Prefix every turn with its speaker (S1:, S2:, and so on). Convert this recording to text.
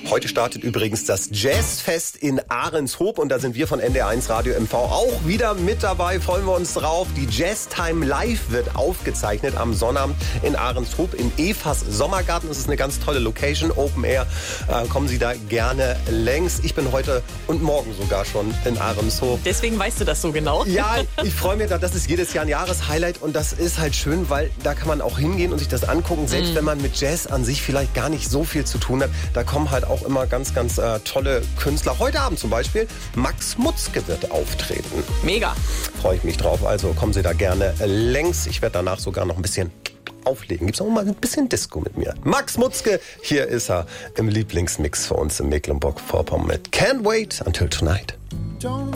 S1: Heute startet übrigens das Jazzfest in Ahrenshoop und da sind wir von NDR1 Radio MV auch wieder mit dabei. Freuen wir uns drauf. Die Jazztime Live wird aufgezeichnet am Sonnabend in Ahrenshoop im Evas Sommergarten. Das ist eine ganz tolle Location, Open Air. Kommen Sie da gerne längs. Ich bin heute und morgen sogar schon in Ahrenshoop.
S2: Deswegen weißt du das so genau?
S1: Ja, ich freue mich da. Das ist jedes Jahr ein Jahreshighlight und das ist halt schön, weil da kann man auch hingehen und sich das angucken. Selbst wenn man mit Jazz an sich vielleicht gar nicht so viel zu tun hat, da kommen halt auch immer ganz, ganz tolle Künstler. Heute Abend zum Beispiel Max Mutzke wird auftreten.
S2: Mega.
S1: Freue ich mich drauf. Also kommen Sie da gerne längs. Ich werde danach sogar noch ein bisschen auflegen. Gibt's auch mal ein bisschen Disco mit mir. Max Mutzke, hier ist er im Lieblingsmix für uns in Mecklenburg-Vorpommern mit Can't Wait Until Tonight.